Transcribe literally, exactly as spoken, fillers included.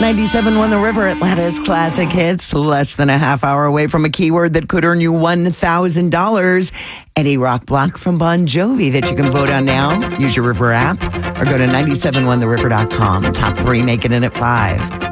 ninety-seven one The River, Atlanta's classic hits. Less than a half hour away from a keyword that could earn you one thousand dollars. Any rock block from Bon Jovi that you can vote on now. Use your River app or go to nine seven one the river dot com. Top three make it in at five.